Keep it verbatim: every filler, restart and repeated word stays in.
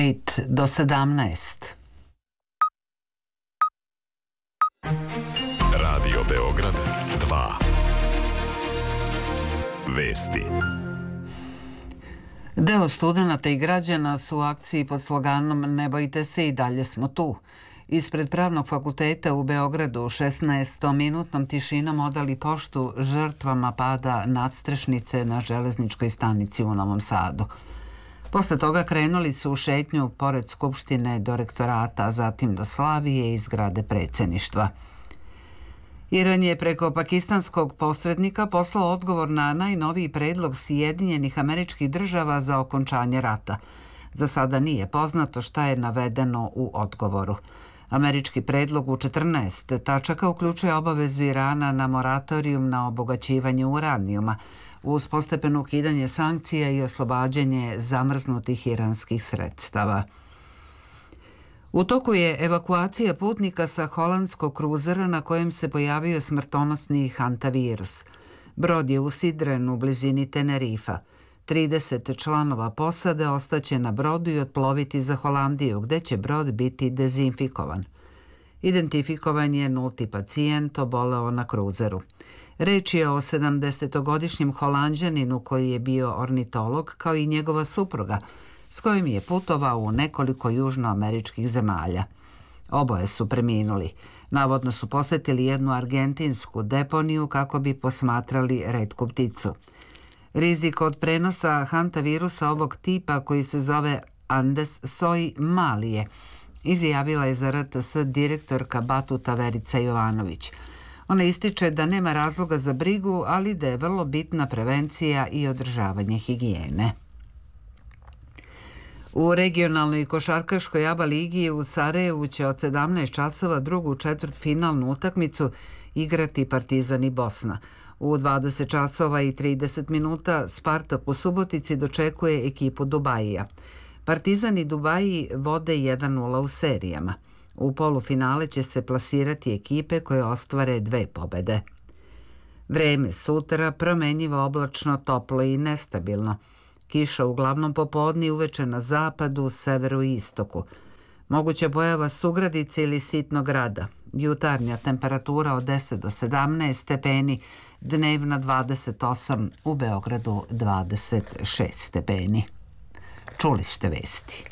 pet do sedamnaest. Radio Beograd dva. Vesti. Deo studenata i građana su u akciji pod sloganom "Ne bojte se, i dalje smo tu". Ispred Pravnog fakulteta u Beogradu šesnaestominutnom tišinom odali poštu žrtvama pada nadstrešnice na železničkoj stanici u Novom Sadu. Posle toga krenuli su u šetnju pored Skupštine do rektorata, a zatim do Slavije i zgrade predsjedništva. Iran je preko pakistanskog posrednika poslao odgovor na najnoviji predlog Sjedinjenih Američkih Država za okončanje rata. Za sada nije poznato šta je navedeno u odgovoru. Američki predlog u četrnaest tačaka uključuje obavezu Irana na moratorijum na obogaćivanje uranijuma, uz postepeno ukidanje sankcija i oslobađanje zamrznutih iranskih sredstava. U toku je evakuacija putnika sa holandskog kruzera na kojem se pojavio smrtonosni hantavirus. Brod je usidren u blizini Tenerifa. trideset članova posade ostaće na brodu i otploviti za Holandiju, gde će brod biti dezinfikovan. Identifikovan je nulti pacijent oboleo na kruzeru. Reč je o sedamdesetogodišnjem Holanđaninu koji je bio ornitolog, kao i njegova supruga, s kojim je putovao u nekoliko južnoameričkih zemalja. Oboje su preminuli. Navodno su posetili jednu argentinsku deponiju kako bi posmatrali retku pticu. Rizik od prenosa hantavirusa ovog tipa, koji se zove Andes soi, mali je, izjavila je za R T S direktorka Batuta Verica Jovanović. Ona ističe da nema razloga za brigu, ali da je vrlo bitna prevencija i održavanje higijene. U regionalnoj košarkaškoj A B A ligi u Sarajevu će od sedamnaest časova drugu četvrtfinalnu utakmicu igrati Partizan i Bosna. U dvadeset časova i trideset minuta Spartak u Subotici dočekuje ekipu Dubajija. Partizan i Dubaji vode jedan nula u serijama. U polufinale će se plasirati ekipe koje ostvare dve pobede. Vreme sutra promenjivo, oblačno, toplo i nestabilno. Kiša uglavnom popodne i uveče na zapadu, severu i istoku. Moguća pojava sugradice ili sitnog grada. Jutarnja temperatura od deset do sedamnaest stepeni, dnevna dvadeset osam, u Beogradu dvadeset šest stepeni. Čuli ste vesti.